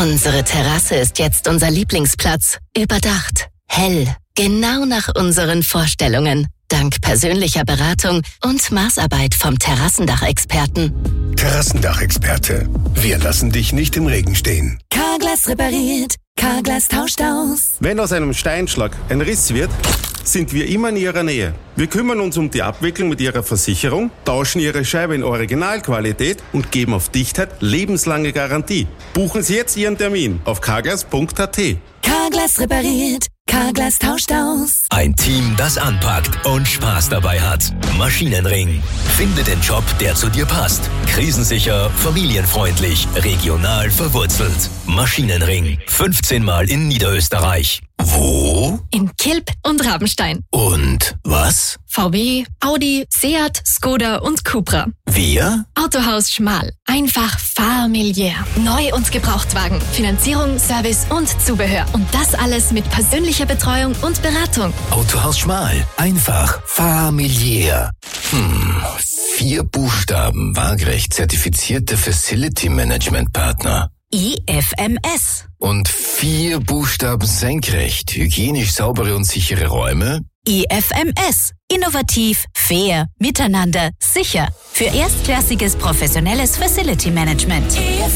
Unsere Terrasse ist jetzt unser Lieblingsplatz. Überdacht, hell, genau nach unseren Vorstellungen. Dank persönlicher Beratung und Maßarbeit vom Terrassendachexperten. Terrassendachexperte. Wir lassen dich nicht im Regen stehen. Carglass repariert, Carglass tauscht aus. Wenn aus einem Steinschlag ein Riss wird, sind wir immer in Ihrer Nähe. Wir kümmern uns um die Abwicklung mit Ihrer Versicherung, tauschen Ihre Scheibe in Originalqualität und geben auf Dichtheit lebenslange Garantie. Buchen Sie jetzt Ihren Termin auf carglass.at. Carglass repariert, Carglass tauscht aus. Ein Team, das anpackt und Spaß dabei hat. Maschinenring. Finde den Job, der zu dir passt. Krisensicher, familienfreundlich, regional verwurzelt. Maschinenring. 15 Mal in Niederösterreich. Wo? In Kilb und Rabenstein. Und was? VW, Audi, Seat, Skoda und Cupra. Wir? Autohaus Schmal. Einfach familiär. Neu- und Gebrauchtwagen, Finanzierung, Service und Zubehör. Und das alles mit persönlicher Betreuung und Beratung. Autohaus Schmal. Einfach familiär. 4 Buchstaben, waagerecht zertifizierte Facility Management Partner. IFMS. Und 4 Buchstaben senkrecht, hygienisch saubere und sichere Räume. IFMS. Innovativ, fair, miteinander, sicher. Für erstklassiges professionelles Facility Management.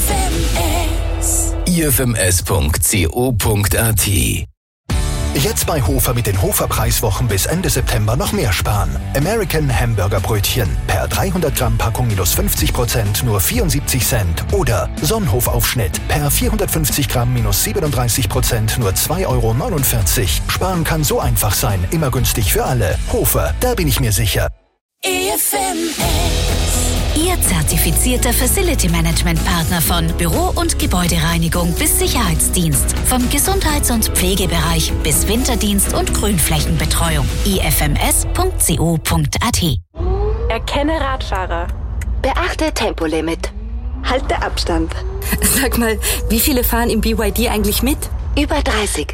ifms.co.at. Jetzt bei Hofer mit den Hofer-Preiswochen bis Ende September noch mehr sparen. American Hamburger Brötchen per 300 Gramm Packung minus 50% nur 74 Cent. Oder Sonnenhof-Aufschnitt per 450 Gramm minus 37% nur 2,49 Euro. Sparen kann so einfach sein, immer günstig für alle. Hofer, da bin ich mir sicher. Ihr zertifizierter Facility Management Partner von Büro- und Gebäudereinigung bis Sicherheitsdienst. Vom Gesundheits- und Pflegebereich bis Winterdienst und Grünflächenbetreuung. ifms.co.at. Erkenne Radfahrer. Beachte Tempolimit. Halte Abstand. Sag mal, wie viele fahren im BYD eigentlich mit? Über 30.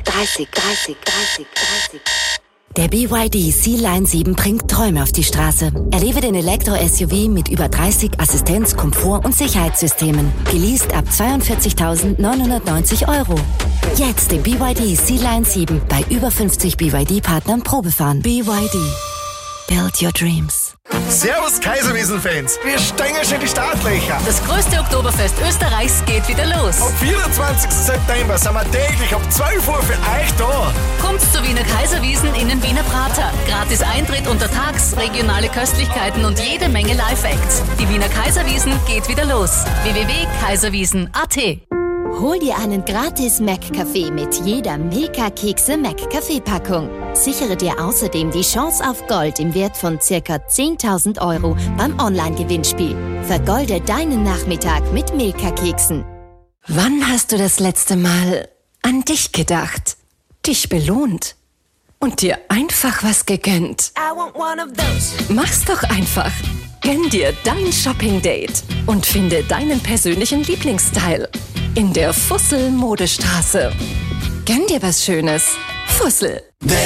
Der BYD Sea-Line 7 bringt Träume auf die Straße. Erlebe den Elektro-SUV mit über 30 Assistenz-, Komfort- und Sicherheitssystemen. Geleast ab 42.990 Euro. Jetzt den BYD Sea-Line 7 bei über 50 BYD-Partnern Probefahren. BYD. Build your dreams. Servus Kaiserwiesen-Fans, wir steigen schon in die Startlöcher. Das größte Oktoberfest Österreichs geht wieder los. Am 24. September sind wir täglich ab 12 Uhr für euch da. Kommt zur Wiener Kaiserwiesen in den Wiener Prater. Gratis Eintritt untertags, regionale Köstlichkeiten und jede Menge Live-Acts. Die Wiener Kaiserwiesen geht wieder los. www.kaiserwiesen.at. Hol dir einen gratis Mac-Kaffee mit jeder Milka-Kekse Mac-Kaffee-Packung. Sichere dir außerdem die Chance auf Gold im Wert von ca. 10.000 Euro beim Online-Gewinnspiel. Vergolde deinen Nachmittag mit Milka-Keksen. Wann hast du das letzte Mal an dich gedacht, dich belohnt und dir einfach was gegönnt? Mach's doch einfach. Gönn dir dein Shopping-Date und finde deinen persönlichen Lieblingsstyle in der Fussel-Modestraße. Gönn dir was Schönes. Fussel.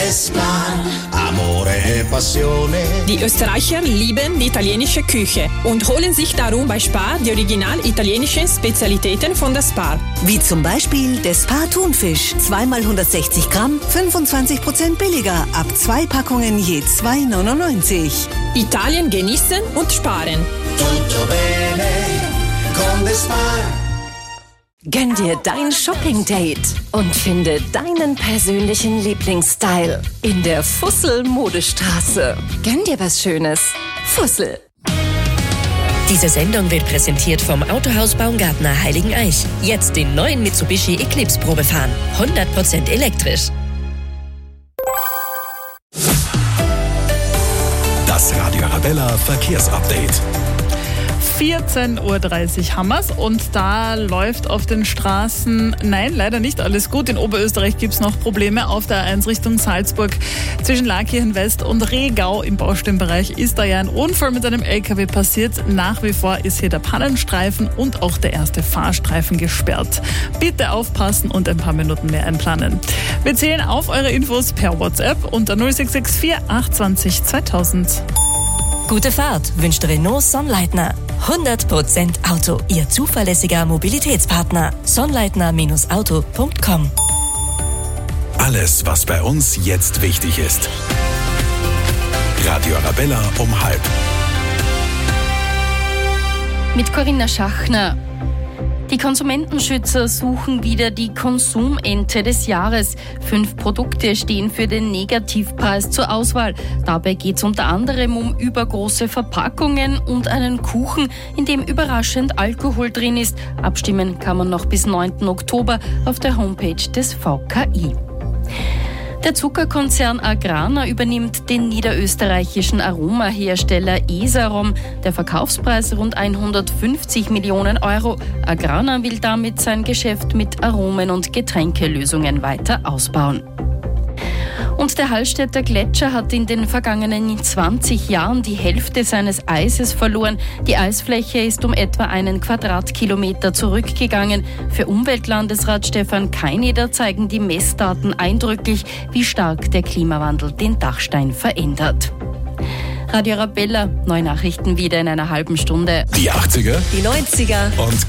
Die Österreicher lieben die italienische Küche und holen sich darum bei Spar die original italienischen Spezialitäten von der Spar. Wie zum Beispiel der Spar Thunfisch. 2x160 Gramm, 25% billiger. Ab 2 Packungen je 2,99. Italien genießen und sparen. Tutto bene con the Spar. Gönn dir dein Shopping-Date und finde deinen persönlichen Lieblingsstyle in der Fussel-Modestraße. Gönn dir was Schönes. Fussel. Diese Sendung wird präsentiert vom Autohaus Baumgartner Heiligeneich. Jetzt den neuen Mitsubishi Eclipse Probefahren. 100% elektrisch. Das Radio Arabella Verkehrsupdate. 14.30 Uhr haben wir's und da läuft auf den Straßen, nein, leider nicht alles gut. In Oberösterreich gibt es noch Probleme auf der A1 Richtung Salzburg. Zwischen Laakirchen West und Rehgau im Baustellenbereich ist da ja ein Unfall mit einem LKW passiert. Nach wie vor ist hier der Pannenstreifen und auch der erste Fahrstreifen gesperrt. Bitte aufpassen und ein paar Minuten mehr einplanen. Wir zählen auf eure Infos per WhatsApp unter 0664 820 2000. Gute Fahrt wünscht Renault Sonnleitner. 100% Auto, Ihr zuverlässiger Mobilitätspartner. Sonnleitner-auto.com. Alles, was bei uns jetzt wichtig ist. Radio Arabella um 12:30. Mit Corinna Schachner. Die Konsumentenschützer suchen wieder die Konsumente des Jahres. 5 Produkte stehen für den Negativpreis zur Auswahl. Dabei geht es unter anderem um übergroße Verpackungen und einen Kuchen, in dem überraschend Alkohol drin ist. Abstimmen kann man noch bis 9. Oktober auf der Homepage des VKI. Der Zuckerkonzern Agrana übernimmt den niederösterreichischen Aromahersteller Esarom. Der Verkaufspreis rund 150 Millionen Euro. Agrana will damit sein Geschäft mit Aromen- und Getränkelösungen weiter ausbauen. Und der Hallstätter Gletscher hat in den vergangenen 20 Jahren die Hälfte seines Eises verloren. Die Eisfläche ist um etwa 1 Quadratkilometer zurückgegangen. Für Umweltlandesrat Stefan Keineder zeigen die Messdaten eindrücklich, wie stark der Klimawandel den Dachstein verändert. Radio Arabella, neue Nachrichten wieder in einer halben Stunde. Die 80er, Die 90er und